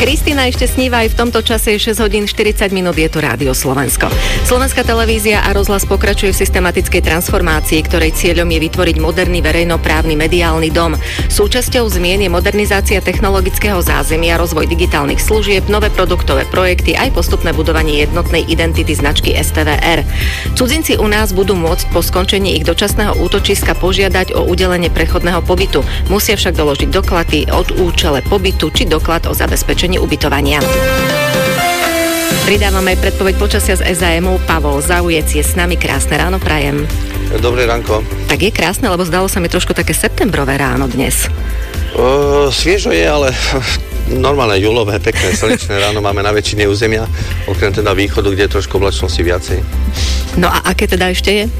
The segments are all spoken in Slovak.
Kristína ešte sníva aj v tomto čase, 6 hodín 40 minút, je to Rádio Slovensko. Slovenská televízia a rozhlas pokračuje v systematickej transformácii, ktorej cieľom je vytvoriť moderný verejnoprávny mediálny dom. Súčasťou zmien je modernizácia technologického zázemia, rozvoj digitálnych služieb, nové produktové projekty aj postupné budovanie jednotnej identity značky STVR. Cudzinci u nás budú môcť po skončení ich dočasného útočiska požiadať o udelenie prechodného pobytu. Musia však doložiť doklady od účele pobytu či doklad o zabezpečení ubytovania. Pridávame aj predpoveď počasia z SAMu. Pavol Zaujec je s nami. Krásne ráno prajem. Dobré ránko. Tak je krásne, lebo zdalo sa mi trošku také septembrové ráno dnes. Sviežo je, ale normálne júlové, pekné, slnečné ráno máme na väčšine územia, okrem teda východu, kde je trošku oblačnosti viacej. No a aké teda ešte je?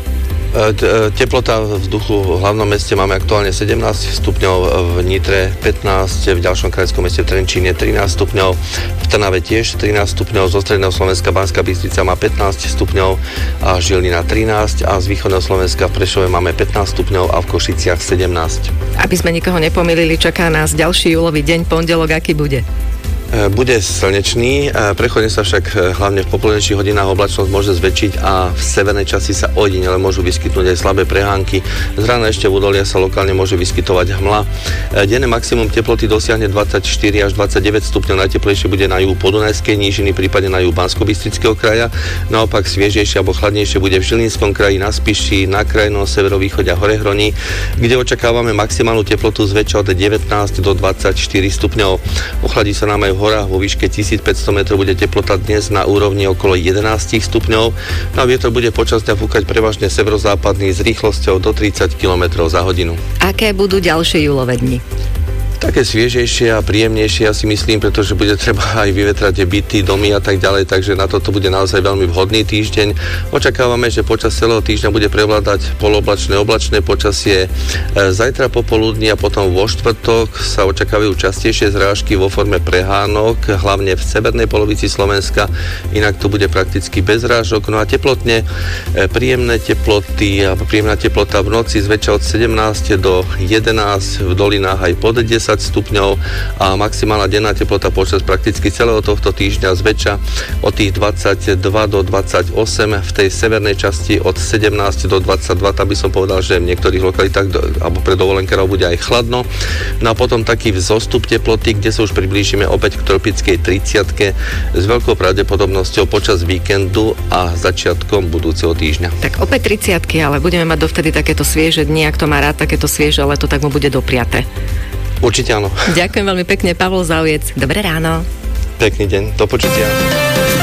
Teplota vzduchu v hlavnom meste máme aktuálne 17 stupňov, v Nitre 15, v ďalšom krajskom meste v Trenčíne 13 stupňov, v Trnave tiež 13 stupňov, zo stredného Slovenska Banská Bystrica má 15 stupňov a Žilina 13 a z východného Slovenska v Prešove máme 15 stupňov a v Košiciach 17. Aby sme nikoho nepomýlili, čaká nás ďalší júlový deň, pondelok, aký bude? Bude slnečný, prechodne sa však hlavne v popoludnejších hodinách oblačnosť môže zväčšiť a v severnej časti sa ojedinele môžu vyskytnúť aj slabé prehánky. Z rána ešte v údolia sa lokálne môže vyskytovať hmla. Denné maximum teploty dosiahne 24 až 29 stupňov, najteplejšie bude na juhu Podunajskej nížiny, prípadne na juhu Banskobystrického kraja. Naopak sviežejšie alebo chladnejšie bude v Žilinskom kraji, na Spiši, na krajnom severovýchode a Horehroní, kde očakávame maximálnu teplotu zväčša od 19 do 24 stupňov. Ochladí sa nám aj v horách vo výške 1500 metrov bude teplota dnes na úrovni okolo 11 stupňov. No a vietor bude počas dňa fúkať prevažne severozápadný s rýchlosťou do 30 km za hodinu. Aké budú ďalšie júlové dni? Také sviežejšie a príjemnejšie, ja si myslím, pretože bude treba aj vyvetrať byty, domy a tak ďalej, takže na toto bude naozaj veľmi vhodný týždeň. Očakávame, že počas celého týždňa bude prevládať poloblačné, oblačné počasie. Zajtra popoludní a potom vo štvrtok sa očakávajú častejšie zrážky vo forme prehánok, hlavne v severnej polovici Slovenska, inak to bude prakticky bez zrážok. No a teplotne príjemné teploty a príjemná teplota v noci zväčša od 17 do 11, v dolinách aj pod 10 stupňov a maximálna denná teplota počas prakticky celého tohto týždňa zväčša od tých 22 do 28, v tej severnej časti od 17 do 22, tam by som povedal, že v niektorých lokalitách alebo pre dovolenkárov bude aj chladno. No a potom taký vzostup teploty, kde sa už priblížime opäť k tropickej 30-ke s veľkou pravdepodobnosťou počas víkendu a začiatkom budúceho týždňa. Tak opäť 30-ky, ale budeme mať dovtedy takéto svieže dni, ak to má rád takéto svieže leto, tak mu bude dopriate. Určite áno. Ďakujem veľmi pekne, Pavol Zaujec. Dobré ráno. Pekný deň, do počutia.